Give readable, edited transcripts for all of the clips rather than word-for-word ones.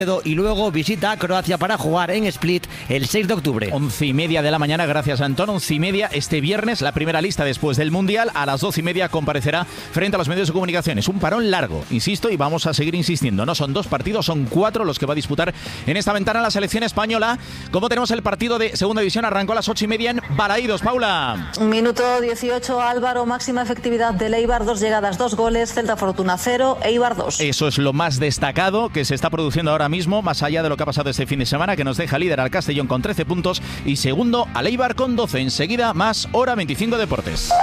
y luego visita a Croacia para jugar en Split el 6 de octubre. 11:30 de la mañana, gracias Antón. 11:30 este viernes, la primera lista después del Mundial. A las 12:30 comparecerá frente a los medios de comunicación. Es un parón largo, insisto, y vamos a seguir insistiendo. No son 2 partidos, son 4 los que va a disputar en esta ventana la selección española. Como tenemos el partido de segunda división, arrancó a las 8:30 en Balaídos. Paula. Minuto 18, Álvaro, máxima efectividad del Eibar, 2 llegadas, 2 goles, Celta Fortuna 0, Eibar 2. Eso es lo más destacado que se está produciendo ahora mismo, más allá de lo que ha pasado este fin de semana, que nos deja líder al Castellón con 13 puntos y segundo al Eibar con 12. Enseguida más Hora 25 Deportes.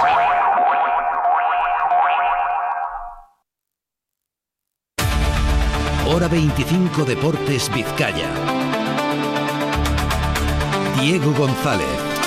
Hora 25 Deportes Vizcaya. Diego González.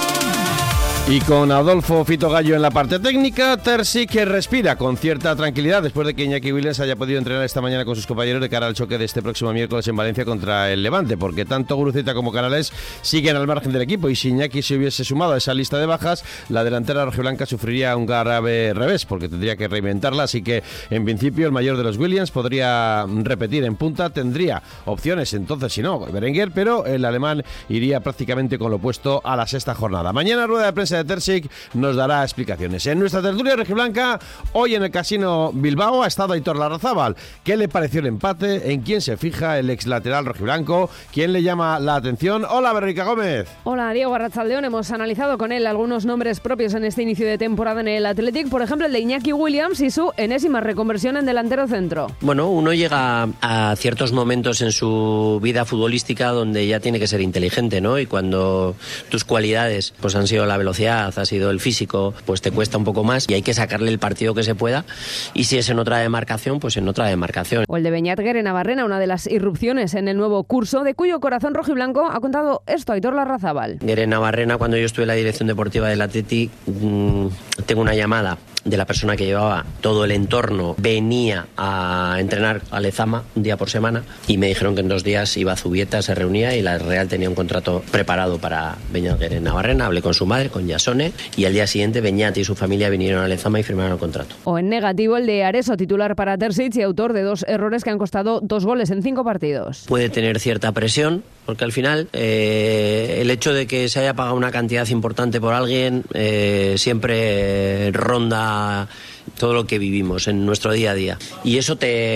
Y con Adolfo Fito Gallo en la parte técnica, Terzic que respira con cierta tranquilidad después de que Iñaki Williams haya podido entrenar esta mañana con sus compañeros de cara al choque de este próximo miércoles en Valencia contra el Levante, porque tanto Guruceta como Canales siguen al margen del equipo y si Iñaki se hubiese sumado a esa lista de bajas, la delantera rojiblanca sufriría un grave revés porque tendría que reinventarla, así que en principio el mayor de los Williams podría repetir en punta, tendría opciones entonces si no Berenguer, pero el alemán iría prácticamente con lo opuesto a la sexta jornada. Mañana rueda de prensa de Terzic nos dará explicaciones. En nuestra tertulia rojiblanca, hoy en el Casino Bilbao ha estado Aitor Larrazábal. ¿Qué le pareció el empate? ¿En quién se fija el ex lateral rojiblanco? ¿Quién le llama la atención? Hola, Verónica Gómez. Hola, Diego Arratsaldeón. Hemos analizado con él algunos nombres propios en este inicio de temporada en el Athletic, por ejemplo el de Iñaki Williams y su enésima reconversión en delantero centro. Bueno, uno llega a ciertos momentos en su vida futbolística donde ya tiene que ser inteligente, ¿no? Y cuando tus cualidades pues han sido la velocidad, ha sido el físico, pues te cuesta un poco más y hay que sacarle el partido que se pueda, y si es en otra demarcación, pues en otra demarcación. O el de Beñat Guerenabarrena, una de las irrupciones en el nuevo curso, de cuyo corazón rojiblanco ha contado esto Aitor Larrazábal. Guerenabarrena, cuando yo estuve en la dirección deportiva del Atleti, tengo una llamada de la persona que llevaba todo el entorno, venía a entrenar a Lezama un día por semana y me dijeron que en 2 días iba a Zubieta, se reunía y la Real tenía un contrato preparado para Beñat Guerenabarrena. Hablé con su madre, con Yasone, y al día siguiente Beñat y su familia vinieron a Lezama y firmaron el contrato. O en negativo el de Areso, titular para Terzic y autor de 2 errores que han costado 2 goles en 5 partidos. Puede tener cierta presión, porque al final el hecho de que se haya pagado una cantidad importante por alguien siempre ronda todo lo que vivimos en nuestro día a día. Y eso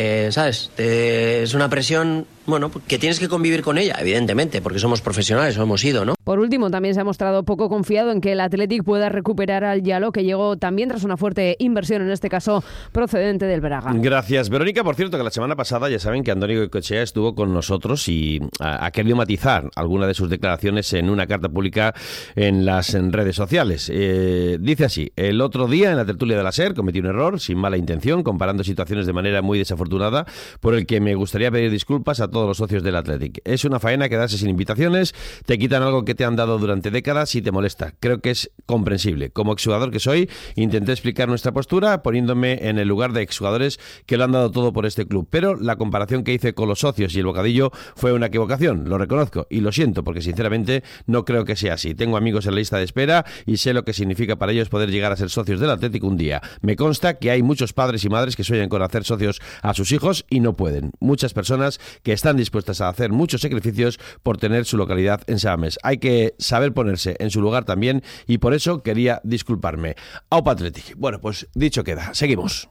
es una presión, bueno, que tienes que convivir con ella, evidentemente, porque somos profesionales, o hemos ido, ¿no? Por último, también se ha mostrado poco confiado en que el Athletic pueda recuperar al Yalo, que llegó también tras una fuerte inversión, en este caso procedente del Braga. Gracias, Verónica. Por cierto, que la semana pasada ya saben que Antonio Goicoechea estuvo con nosotros y ha querido matizar alguna de sus declaraciones en una carta pública en las redes sociales. Dice así: el otro día en la tertulia de la SER cometí un error sin mala intención, comparando situaciones de manera muy desafortunada, por el que me gustaría pedir disculpas a todos los socios del Athletic. Es una faena quedarse sin invitaciones, te quitan algo que te han dado durante décadas y te molesta. Creo que es comprensible. Como exjugador que soy, intenté explicar nuestra postura poniéndome en el lugar de exjugadores que lo han dado todo por este club, pero la comparación que hice con los socios y el bocadillo fue una equivocación, lo reconozco y lo siento porque sinceramente no creo que sea así. Tengo amigos en la lista de espera y sé lo que significa para ellos poder llegar a ser socios del Athletic un día. Me consta que hay muchos padres y madres que sueñan con hacer socios a sus hijos y no pueden. Muchas personas que están dispuestas a hacer muchos sacrificios por tener su localidad en Samamés. Hay que saber ponerse en su lugar también y por eso quería disculparme. Aupa Athletic. Bueno, pues dicho queda. Seguimos.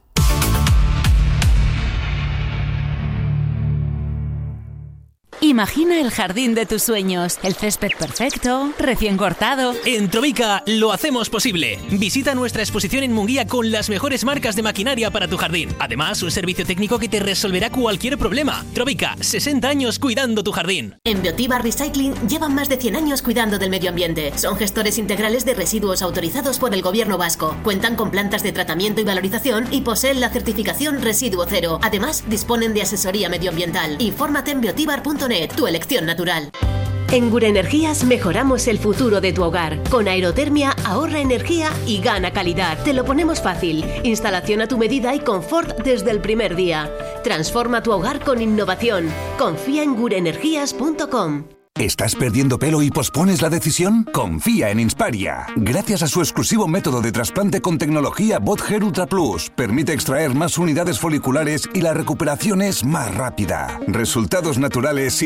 Imagina el jardín de tus sueños, el césped perfecto, recién cortado. En Trovica lo hacemos posible. Visita nuestra exposición en Munguía con las mejores marcas de maquinaria para tu jardín. Además, un servicio técnico que te resolverá cualquier problema. Trovica, 60 años cuidando tu jardín. En Biotibar Recycling llevan más de 100 años cuidando del medio ambiente. Son gestores integrales de residuos autorizados por el Gobierno vasco. Cuentan con plantas de tratamiento y valorización y poseen la certificación Residuo Cero. Además, disponen de asesoría medioambiental. Infórmate en biotibar.net, tu elección natural. En Gure Energías mejoramos el futuro de tu hogar. Con aerotermia ahorra energía y gana calidad. Te lo ponemos fácil. Instalación a tu medida y confort desde el primer día. Transforma tu hogar con innovación. Confía en gureenergías.com. ¿Estás perdiendo pelo y pospones la decisión? Confía en Insparia. Gracias a su exclusivo método de trasplante con tecnología Bot Hair Ultra Plus, permite extraer más unidades foliculares y la recuperación es más rápida. Resultados naturales